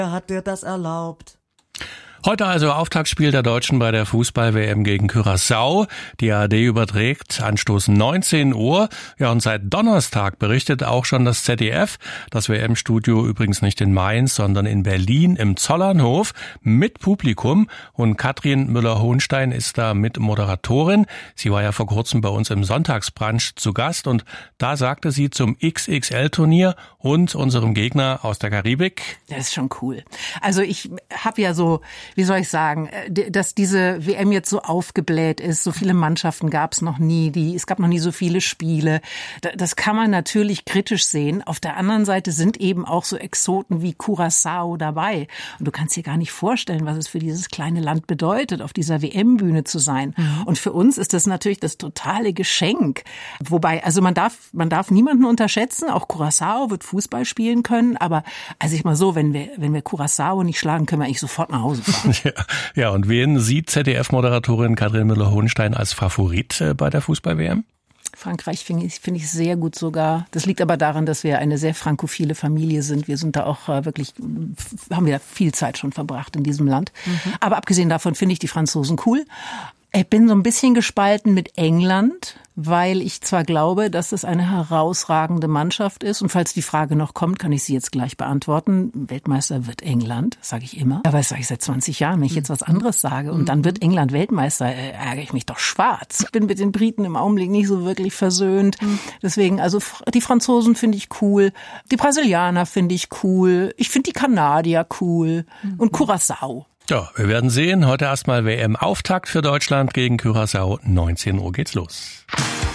Wer hat dir das erlaubt? Heute also Auftaktspiel der Deutschen bei der Fußball-WM gegen Curaçao. Die ARD überträgt Anstoß 19 Uhr. Ja, und seit Donnerstag berichtet auch schon das ZDF. Das WM-Studio übrigens nicht in Mainz, sondern in Berlin im Zollernhof mit Publikum. Und Katrin Müller-Hohenstein ist da mit Moderatorin. Sie war ja vor kurzem bei uns im Sonntagsbrunch zu Gast und da sagte sie zum XXL-Turnier und unserem Gegner aus der Karibik. Das ist schon cool. Also ich habe ja so, wie soll ich sagen, dass diese WM jetzt so aufgebläht ist. So viele Mannschaften gab es noch nie. Es gab noch nie so viele Spiele. Das kann man natürlich kritisch sehen. Auf der anderen Seite sind eben auch so Exoten wie Curaçao dabei. Und du kannst dir gar nicht vorstellen, was es für dieses kleine Land bedeutet, auf dieser WM-Bühne zu sein. Mhm. Und für uns ist das natürlich das totale Geschenk. Wobei, also man darf niemanden unterschätzen. Auch Curaçao wird Fußball spielen können. Aber also ich mal so, wenn wir Curaçao nicht schlagen, können wir eigentlich sofort nach Hause fahren. Ja, und wen sieht ZDF-Moderatorin Katrin Müller-Hohenstein als Favorit bei der Fußball-WM? Frankreich finde ich sehr gut sogar. Das liegt aber daran, dass wir eine sehr frankophile Familie sind. Wir sind da auch wirklich, haben wir viel Zeit schon verbracht in diesem Land. Mhm. Aber abgesehen davon finde ich die Franzosen cool. Ich bin so ein bisschen gespalten mit England, weil ich zwar glaube, dass es eine herausragende Mannschaft ist. Und falls die Frage noch kommt, kann ich sie jetzt gleich beantworten. Weltmeister wird England, sage ich immer. Aber das sage ich seit 20 Jahren, wenn ich jetzt was anderes sage. Und dann wird England Weltmeister, ärgere ich mich doch schwarz. Ich bin mit den Briten im Augenblick nicht so wirklich versöhnt. Deswegen, also die Franzosen finde ich cool. Die Brasilianer finde ich cool. Ich finde die Kanadier cool. Und Curaçao. Ja, wir werden sehen. Heute erstmal WM-Auftakt für Deutschland gegen Curaçao. 19 Uhr geht's los.